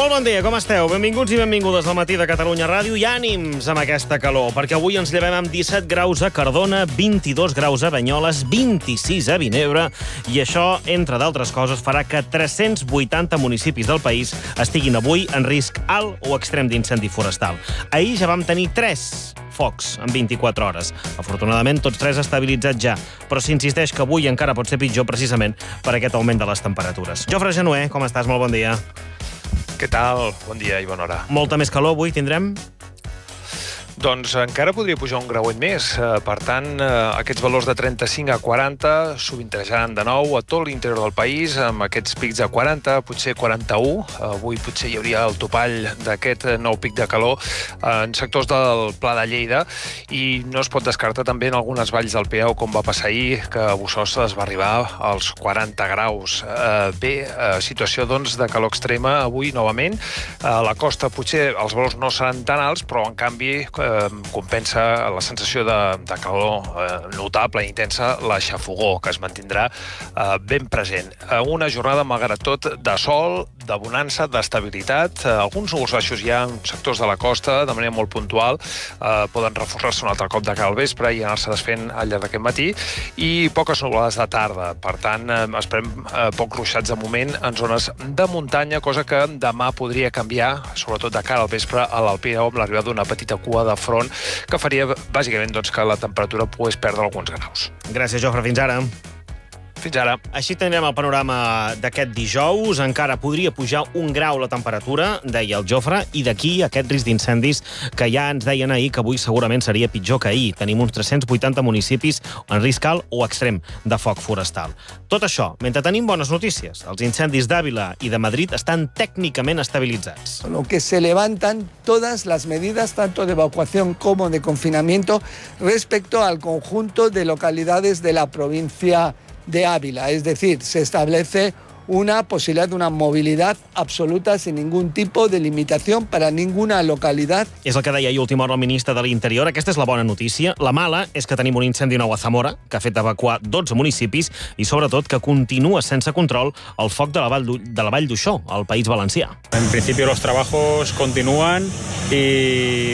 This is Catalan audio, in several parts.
Molt bon dia, com esteu? Benvinguts i benvingudes al Matí de Catalunya Ràdio i ànims amb aquesta calor, perquè avui ens llevem amb 17 graus a Cardona, 22 graus a Banyoles, 26 a Vinebre, i això, entre d'altres coses, farà que 380 municipis del país estiguin avui en risc alt o extrem d'incendi forestal. Ahir ja vam tenir 3 focs en 24 hores. Afortunadament, tots 3 estabilitzats ja, però s'insisteix que avui encara pot ser pitjor precisament per aquest augment de les temperatures. Jofre Genuer, com estàs? Molt bon dia. Què tal? Bon dia i bona hora. Molta més calor avui tindrem? Doncs encara podria pujar un grauet més. Per tant, aquests valors de 35 a 40 sovintejaran de nou a tot l'interior del país, amb aquests pics de 40, potser 41. Avui potser hi hauria el topall d'aquest nou pic de calor en sectors del Pla de Lleida, i no es pot descartar també en algunes valls del Piau, com va passar ahir, que a Bossòst es va arribar als 40 graus. Situació doncs de calor extrema avui novament. A la costa potser els valors no seran tan alts, però en canvi compensa la sensació de calor notable i intensa, la xafogor, que es mantindrà ben present. Una jornada, malgrat tot, de sol, de bonança, d'estabilitat. Alguns núvols baixos ja en sectors de la costa, de manera molt puntual, poden reforçar-se un altre cop de cara al vespre i anar-se desfent al llarg d'aquest matí, i poques nuvolades de tarda. Per tant, esperem pocs ruixats de moment en zones de muntanya, cosa que demà podria canviar, sobretot de cara al vespre a l'Alpiau, amb l'arribada d'una petita cua de front que faria bàsicament que la temperatura pogués perdre alguns graus. Gràcies, Jofre. Fins ara. Fins ara. Així tindrem el panorama d'aquest dijous. Encara podria pujar 1 grau la temperatura, deia el Jofre, i d'aquí aquest risc d'incendis que ja ens deien ahir que avui segurament seria pitjor que ahir. Tenim uns 380 municipis en risc alt o extrem de foc forestal. Tot això, mentre tenim bones notícies. Els incendis d'Àvila i de Madrid estan tècnicament estabilitzats. Lo que se levantan todas las medidas, tanto de evacuación como de confinamiento, respecto al conjunto de localidades de la provincia de Ávila. Es decir, se establece una posibilidad de una movilidad absoluta sin ningún tipo de limitación para ninguna localidad. És el que deia ahir a última hora el ministre de l'Interior. Aquesta és la bona notícia. La mala és que tenim un incendi nou a Zamora, que ha fet evacuar 12 municipis, i sobretot que continua sense control el foc de la Vall d'Uixó, al País Valencià. En principio los trabajos continúan y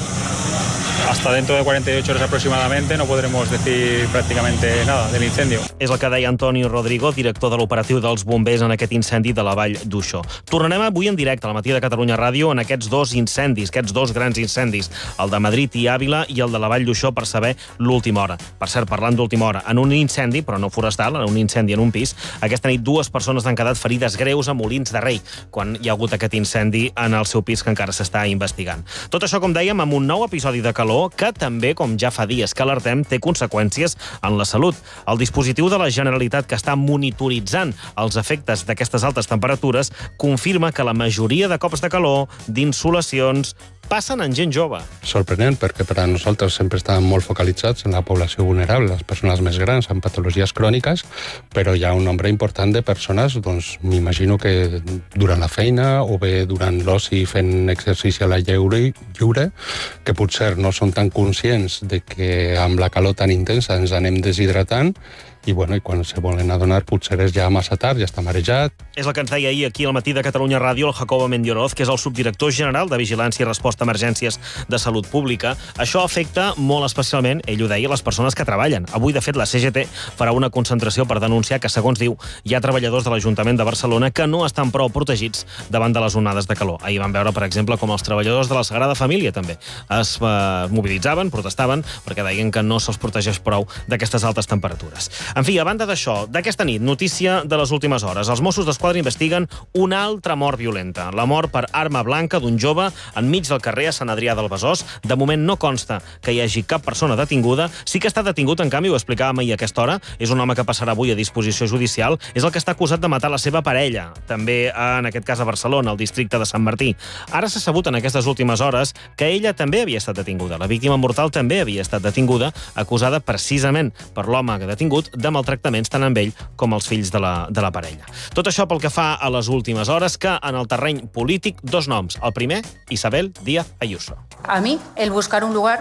hasta dentro de 48 horas aproximadamente no podremos decir prácticamente nada del incendio. És el que deia Antonio Rodrigo, director de l'operatiu dels bombers en aquest incendi de la Vall d'Uixó. Tornarem avui en directe al Matí de Catalunya Ràdio en aquests 2 incendis, aquests 2 grans incendis, el de Madrid i Àvila i el de la Vall d'Uixó, per saber l'última hora. Per cert, parlant d'última hora, en un incendi, però no forestal, en un incendi en un pis, aquesta nit 2 persones han quedat ferides greus a Molins de Rei, quan hi ha hagut aquest incendi en el seu pis que encara s'està investigant. Tot això, com dèiem, amb un nou episodi de calor que també, com ja fa dies que alertem, té conseqüències en la salut. El dispositiu de la Generalitat que està monitoritzant els efectes d'aquestes altes temperatures confirma que la majoria de cops de calor, d'insolacions, passen en gent jove. Sorprenent, perquè per a nosaltres sempre estàvem molt focalitzats en la població vulnerable, les persones més grans amb patologies cròniques, però hi ha un nombre important de persones, doncs m'imagino que durant la feina o bé durant l'oci fent exercici a la lliure, que potser no són tan conscients de que amb la calor tan intensa ens anem deshidratant, i quan se volen adonar potser és ja massa tard, ja està marejat. És el que ens deia ahir aquí al Matí de Catalunya Ràdio el Jacobo Mendioroz, que és el subdirector general de Vigilància i Resposta a Emergències de Salut Pública. Això afecta molt especialment, ell ho deia, les persones que treballen. Avui, de fet, la CGT farà una concentració per denunciar que, segons diu, hi ha treballadors de l'Ajuntament de Barcelona que no estan prou protegits davant de les onades de calor. Ahir vam veure, per exemple, com els treballadors de la Sagrada Família també es mobilitzaven, protestaven, perquè deien que no se'ls protegeix prou d'aquestes altes temperatures. En fi, a banda d'això, d'aquesta nit, notícia de les últimes hores. Els Mossos d'Esquadra investiguen una altra mort violenta. La mort per arma blanca d'un jove enmig del carrer a Sant Adrià del Besòs. De moment no consta que hi hagi cap persona detinguda. Sí que està detingut, en canvi, ho explicàvem ahir a aquesta hora. És un home que passarà avui a disposició judicial. És el que està acusat de matar la seva parella, també en aquest cas a Barcelona, al districte de Sant Martí. Ara s'ha sabut en aquestes últimes hores que ella també havia estat detinguda. La víctima mortal també havia estat detinguda, acusada precisament per l'home que ha detingut de maltractaments tant amb ell com els fills de la parella. Tot això pel que fa a les últimes hores, que en el terreny polític 2 noms. El primer, Isabel Díaz Ayuso. A mí, el buscar un lugar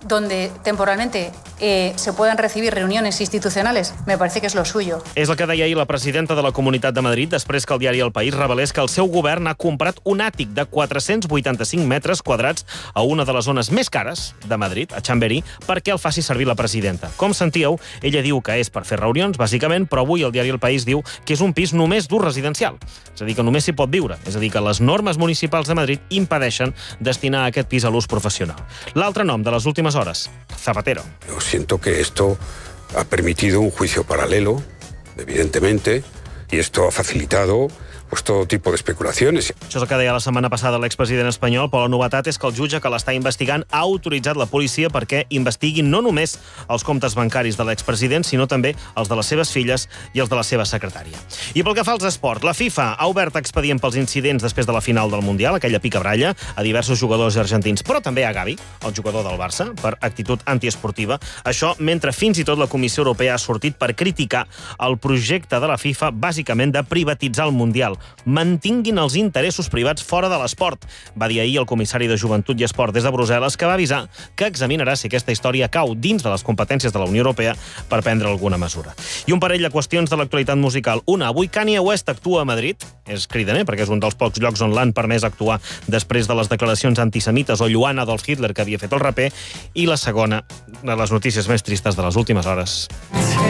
donde temporalmente se puedan recibir reuniones institucionales, me parece que es lo suyo. És el que deia ahir la presidenta de la Comunitat de Madrid després que el diari El País revelés que el seu govern ha comprat un àtic de 485 metres quadrats a una de les zones més cares de Madrid, a Chamberí, perquè el faci servir la presidenta. Com sentíeu, ella diu que és per fer reunions, bàsicament, però avui el diari El País diu que és un pis només d'ús residencial. És a dir, que només s'hi pot viure. És a dir, que les normes municipals de Madrid impedeixen destinar aquest pis a l'ús professional. L'altre nom de les últimes hores, Zapatero. Yo siento que esto ha permitido un juicio paralelo, evidentemente, y esto ha facilitado pues todo tipo de especulaciones. Això és el que deia la setmana passada l'expresident espanyol, però la novetat és que el jutge que l'està investigant ha autoritzat la policia perquè investiguin no només els comptes bancaris de l'expresident, sinó també els de les seves filles i els de la seva secretària. I pel que fa als esports, la FIFA ha obert expedient pels incidents després de la final del Mundial, aquella picabralla, a diversos jugadors argentins, però també a Gavi, el jugador del Barça, per actitud antiesportiva. Això mentre fins i tot la Comissió Europea ha sortit per criticar el projecte de la FIFA, bàsicament de privatitzar el Mundial. Mantinguin els interessos privats fora de l'esport, va dir ahir el comissari de Joventut i Esport des de Brussel·les, que va avisar que examinarà si aquesta història cau dins de les competències de la Unió Europea per prendre alguna mesura. I un parell de qüestions de l'actualitat musical. Una, avui Kanye West actua a Madrid, és cridaner perquè és un dels pocs llocs on l'han permès actuar després de les declaracions antisemites o lluant Adolf Hitler que havia fet el raper, i la segona de les notícies més tristes de les últimes hores.